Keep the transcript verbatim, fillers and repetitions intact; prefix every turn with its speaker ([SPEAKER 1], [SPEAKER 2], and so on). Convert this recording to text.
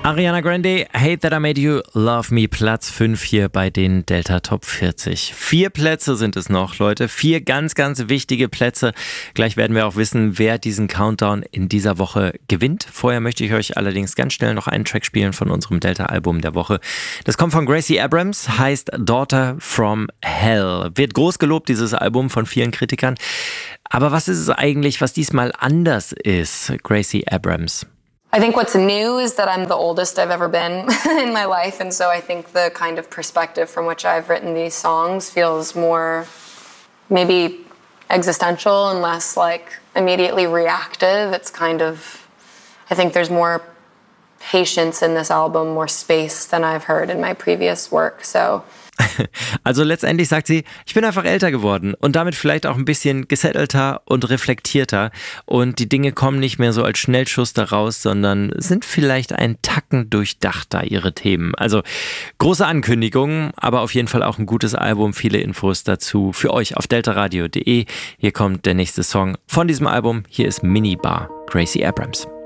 [SPEAKER 1] Ariana Grande, Hate That I Made You, Love Me, Platz fünf hier bei den Delta Top vierzig. Vier Plätze sind es noch, Leute. Vier ganz, ganz wichtige Plätze. Gleich werden wir auch wissen, wer diesen Countdown in dieser Woche gewinnt. Vorher möchte ich euch allerdings ganz schnell noch einen Track spielen von unserem Delta-Album der Woche. Das kommt von Gracie Abrams, heißt Daughter from Hell. Wird groß gelobt, dieses Album, von vielen Kritikern. Aber was ist es eigentlich, was diesmal anders ist, Gracie Abrams?
[SPEAKER 2] I think what's new is that I'm the oldest I've ever been in my life, and so I think the kind of perspective from which I've written these songs feels more maybe existential and less like immediately reactive. It's kind of, I think there's more patience in this album, more space than I've heard in my previous work, so...
[SPEAKER 1] Also letztendlich sagt sie, ich bin einfach älter geworden und damit vielleicht auch ein bisschen gesettelter und reflektierter und die Dinge kommen nicht mehr so als Schnellschuss daraus, sondern sind vielleicht ein Tacken durchdachter, ihre Themen. Also große Ankündigungen, aber auf jeden Fall auch ein gutes Album, viele Infos dazu für euch auf deltaradio punkt de. Hier kommt der nächste Song von diesem Album, hier ist Minibar, Gracie Abrams.